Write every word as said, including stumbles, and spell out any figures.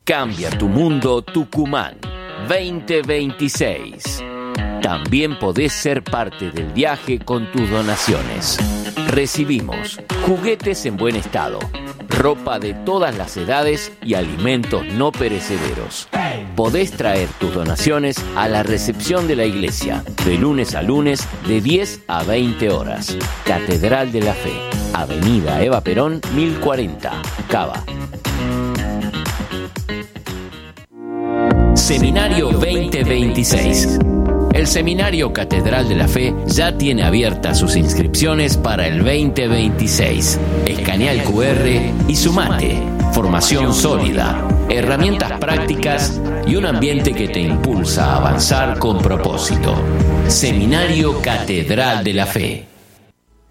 Cambia tu mundo Tucumán veinte veintiséis. También podés ser parte del viaje con tus donaciones. Recibimos juguetes en buen estado, ropa de todas las edades y alimentos no perecederos. Podés traer tus donaciones a la recepción de la iglesia, de lunes a lunes, de diez a veinte horas. Catedral de la Fe, Avenida Eva Perón, mil cuarenta, Cava. Seminario veinte veintiséis. El Seminario Catedral de la Fe ya tiene abiertas sus inscripciones para el veinte veintiséis. Escanea el cu erre y sumate. Formación sólida, herramientas prácticas y un ambiente que te impulsa a avanzar con propósito. Seminario Catedral de la Fe.